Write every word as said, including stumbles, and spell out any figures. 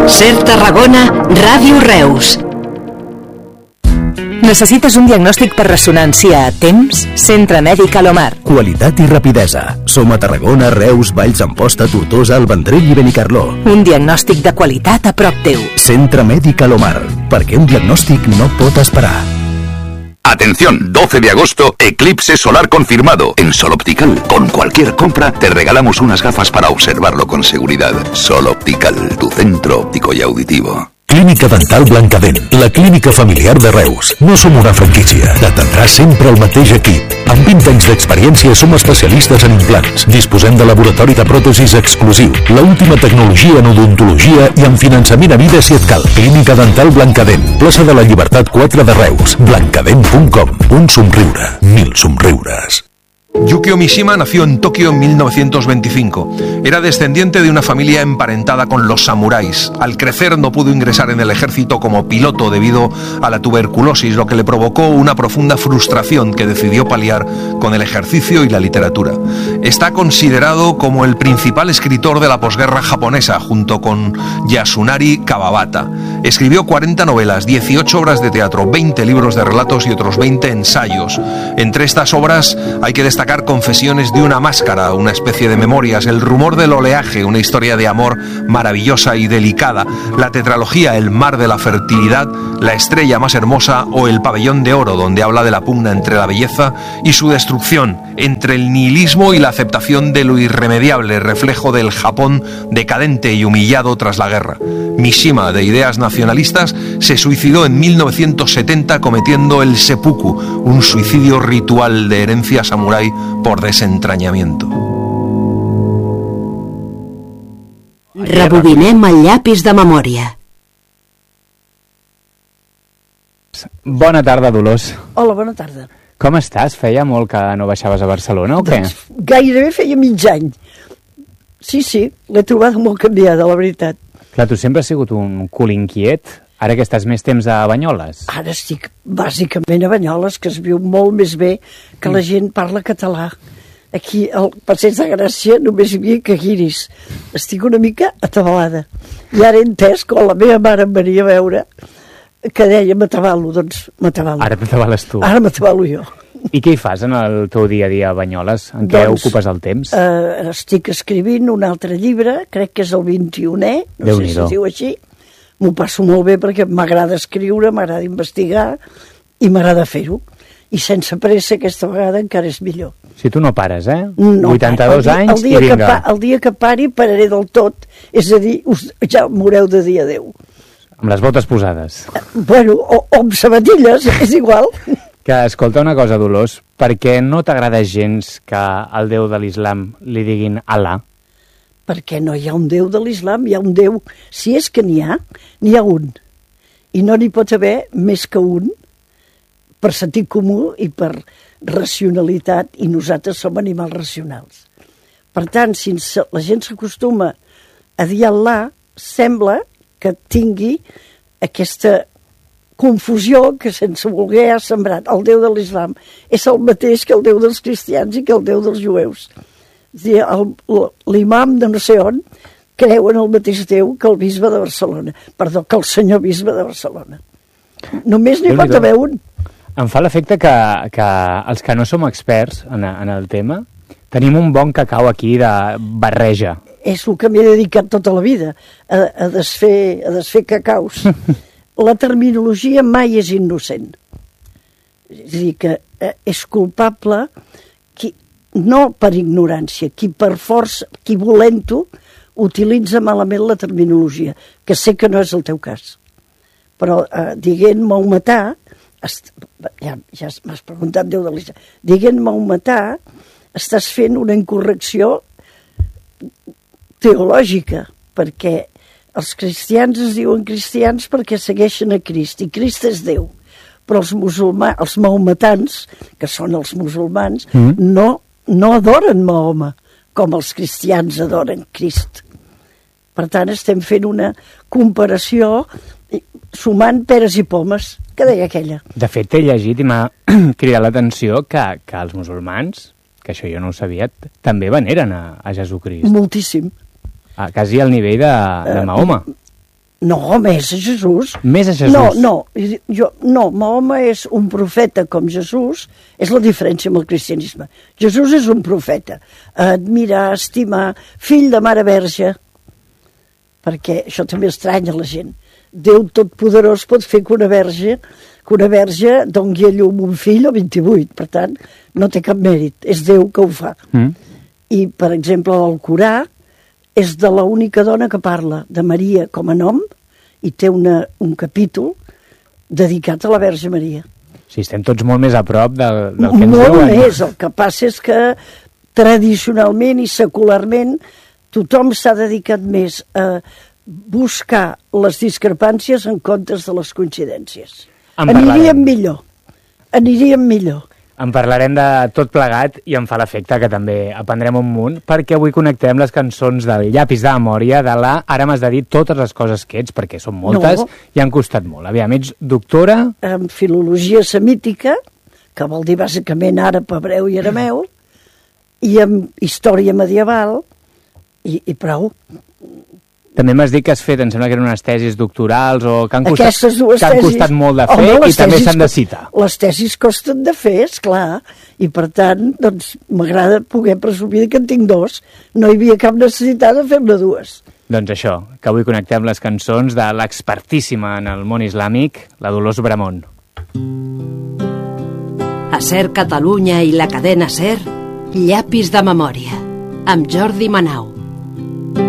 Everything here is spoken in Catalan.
Ser Tarragona, Ràdio Reus. Necessites un diagnòstic per ressonància a temps? Centre Mèdic Alomar. Qualitat i rapidesa. Som a Tarragona, Reus, Valls d'Amposta, Tortosa, el Vendrell i Benicarló. Un diagnòstic de qualitat a prop teu. Centre Mèdic Alomar. Perquè un diagnòstic no pot esperar. Atención, doce de agosto, eclipse solar confirmado. En Sol Optical, con cualquier compra, te regalamos unas gafas para observarlo con seguridad. Sol Optical, tu centro óptico y auditivo. Clínica Dental Blancadent, la clínica familiar de Reus. No som una franquícia, t'atendrà sempre el mateix equip. Amb vint anys d'experiència som especialistes en implants. Disposem de laboratori de pròtesis exclusiu, la última tecnologia en odontologia i en finançament a vida si et cal. Clínica Dental Blancadent, plaça de la Llibertat quatre de Reus. blancadent punt com. Un somriure, mil somriures. Yukio Mishima nació en Tokio en mil novecientos veinticinco. Era descendiente de una familia emparentada con los samuráis. Al crecer no pudo ingresar en el ejército como piloto debido a la tuberculosis, lo que le provocó una profunda frustración que decidió paliar con el ejercicio y la literatura. Está considerado como el principal escritor de la posguerra japonesa, junto con Yasunari Kawabata. Escribió cuarenta novelas, dieciocho obras de teatro, veinte libros de relatos y otros veinte ensayos. Entre estas obras hay que destacar Confesiones de una máscara, una especie de memorias, El rumor del oleaje, una historia de amor maravillosa y delicada, la tetralogía El mar de la fertilidad, La estrella más hermosa o El pabellón de oro, donde habla de la pugna entre la belleza y su destrucción, entre el nihilismo y la aceptación de lo irremediable, reflejo del Japón decadente y humillado tras la guerra. Mishima, de ideas nacionalistas, se suicidó en mil novecientos setenta cometiendo el seppuku, un suicidio ritual de herencia samurái por desentrañamiento. Rebobinem el llapis de memòria. Bona tarda, Dolors. Hola, bona tarda. Com estàs? Feia molt que no baixaves a Barcelona o què? Doncs gairebé feia mig any. Sí, sí, l'he trobat molt canviada, la veritat. Clar, tu sempre has sigut un cul inquiet, ara que estàs més temps a Banyoles. Ara estic bàsicament a Banyoles, que es viu molt més bé que la gent parla català. Aquí, al Passeig de Gràcia, només hi havia caguiris. Estic una mica atabalada. I ara he entès, quan la meva mare em venia a veure, que deia m'atabalo, doncs m'atabalo. Ara t'atabales tu. Ara m'atabalo jo. I què hi fas en el teu dia a dia a Banyoles? En què doncs, ocupes el temps? Eh, estic escrivint un altre llibre, crec que és el vint-i-unè, no sé si es diu així. M'ho passo molt bé perquè m'agrada escriure, m'agrada investigar i m'agrada fer-ho. I sense pressa aquesta vegada encara és millor. Si tu no pares, eh? No, vuitanta-dos dia, anys i vinga. Que pa, el dia que pari pararé del tot, és a dir, us, ja moreu de dia adeu. Amb les botes posades. Eh, bueno, o, o amb sabatilles, és igual. Que escolta una cosa, Dolors, per què no t'agrada gens que al Déu de l'Islam li diguin Alà? Perquè no hi ha un Déu de l'Islam, hi ha un Déu. Si és que n'hi ha, n'hi ha un. I no n'hi pot haver més que un, per sentit comú i per racionalitat, i nosaltres som animals racionals. Per tant, si la gent s'acostuma a dir Allà, sembla que tingui aquesta confusió que sense voler ha sembrat. El Déu de l'Islam és el mateix que el Déu dels cristians i que el Déu dels jueus. És a dir, l'imam de no sé on creu en el mateix Déu que el bisbe de Barcelona. Perdó, que el senyor bisbe de Barcelona. Només n'hi pot haver un. Em fa l'efecte que, que els que no som experts en, en el tema tenim un bon cacau aquí de barreja. És el que m'he dedicat tota la vida, a, a, desfer, a desfer cacaus. La terminologia mai és innocent. És a dir, que és culpable qui, no per ignorància, qui per força, qui volent-ho, utilitza malament la terminologia, que sé que no és el teu cas. Però eh, dient maometà, ja, ja m'has preguntat Déu de l'Islam, dient maometà, estàs fent una incorrecció teològica, perquè els cristians es diuen cristians perquè segueixen a Crist, i Crist és Déu. Però els musulmans, els maometans, que són els musulmans, mm. no, no adoren Mahoma, com els cristians adoren Crist. Per tant, estem fent una comparació sumant peres i pomes, que deia aquella. De fet, t'he llegit i m'ha cridat l'atenció que, que els musulmans, que això jo no ho sabia, també veneren a, a Jesucrist. Moltíssim. A, quasi al nivell de, de Mahoma. No, més a Jesús. Més a Jesús? No, no, jo, no, Mahoma és un profeta com Jesús, és la diferència amb el cristianisme. Jesús és un profeta, admirar, estimar, fill de Mare Verge, perquè això també estranya la gent. Déu Totpoderós pot fer que una verge, que una verge doni a llum un fill o vint-i-vuit, per tant, no té cap mèrit, és Déu que ho fa. Mm. I, per exemple, l'Alcorà és de l'única dona que parla de Maria com a nom i té una, un capítol dedicat a la Verge Maria. Sí, estem tots molt més a prop del, del que ens molt diuen. Molt més, el que passa és que tradicionalment i secularment tothom s'ha dedicat més a buscar les discrepàncies en comptes de les coincidències. En aniríem millor, aniríem millor. En parlarem de tot plegat i em fa l'efecte que també aprendrem un munt, perquè avui connectem les cançons del Llapis de memòria de la Ara m'has de dir totes les coses que ets, perquè són moltes no. i han costat molt. Aviam, ets doctora... En filologia semítica, que vol dir bàsicament àrab, hebreu i arameu, i en història medieval, i, i prou. També m'has dit que has fet, em sembla que eren unes tesis doctorals o que han costat, Aquestes dues que han tesis, costat molt de fer home, i també s'han de citar. Les tesis costen de fer, esclar, i per tant, doncs, m'agrada poder presumir que en tinc dos. No hi havia cap necessitat de fer-ne dues. Doncs això, que avui connectem les cançons de l'expertíssima en el món islàmic, la Dolors Bramon. A Ser Catalunya i la cadena Ser, Llapis de memòria, amb Jordi Manau.